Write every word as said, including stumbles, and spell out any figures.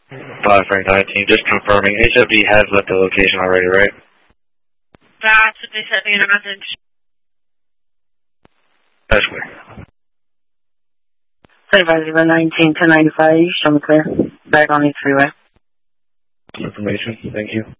five Frank nineteen, just confirming. H F D has left the location already, right? That's what they sent me in a message. That's clear. seven five zero nineteen ten ninety-five, show me clear. Back on the freeway. Information, thank you.